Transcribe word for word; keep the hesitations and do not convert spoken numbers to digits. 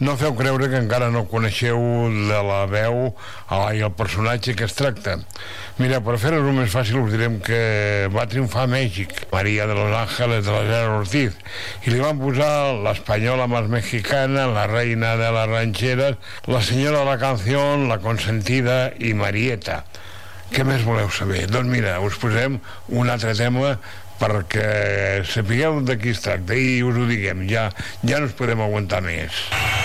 No feu creure que encara no coneixeu de la veu i el personatge que es tracta. Mira, per fer-ho més fàcil us direm que va triomfar a Mèxic, Maria de los Ángeles de la Gerard Ortiz, i li van posar l'espanyola más mexicana, la reina de las rancheras, la senyora de la canción, la consentida i Marieta. Què més voleu saber? Doncs mira, us posem un altre tema perquè sapigueu de qui es tracta i us ho diguem, ja, ja no us podem aguantar més.